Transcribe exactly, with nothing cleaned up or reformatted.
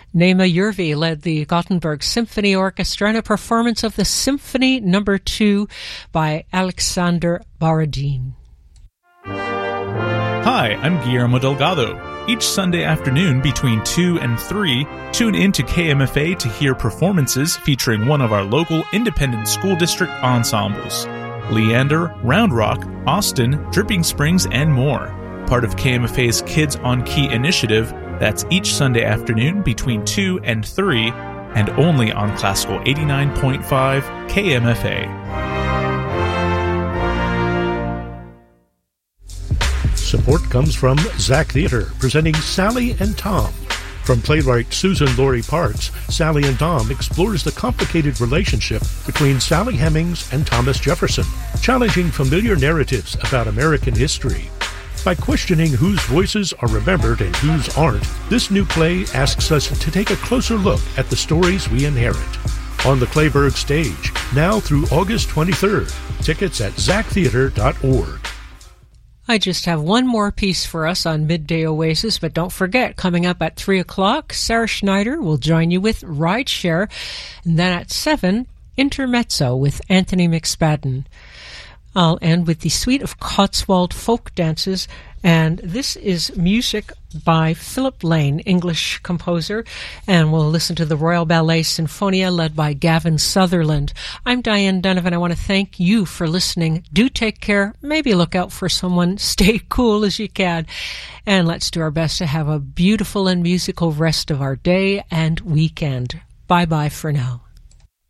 Nema Jurvi led the Gothenburg Symphony Orchestra in a performance of the Symphony Number Two by Alexander Borodin. Hi, I'm Guillermo Delgado. Each Sunday afternoon between two and three, tune in to K M F A to hear performances featuring one of our local independent school district ensembles. Leander, Round Rock, Austin, Dripping Springs, and more. Part of K M F A's Kids on Key initiative. That's each Sunday afternoon between two and three, and only on Classical eighty-nine point five K M F A. Support comes from Zach Theater, presenting Sally and Tom. From playwright Susan Laurie Parks, Sally and Tom explores the complicated relationship between Sally Hemings and Thomas Jefferson, challenging familiar narratives about American history. By questioning whose voices are remembered and whose aren't, this new play asks us to take a closer look at the stories we inherit. On the Clayburgh stage, now through August twenty-third. Tickets at zach theater dot org. I just have one more piece for us on Midday Oasis, but don't forget, coming up at three o'clock, Sarah Schneider will join you with Rideshare, and then at seven, Intermezzo with Anthony McSpadden. I'll end with the suite of Cotswold folk dances, and this is music by Philip Lane, English composer, and we'll listen to the Royal Ballet Sinfonia led by Gavin Sutherland. I'm Diane Donovan. I want to thank you for listening. Do take care. Maybe look out for someone. Stay cool as you can. And let's do our best to have a beautiful and musical rest of our day and weekend. Bye-bye for now.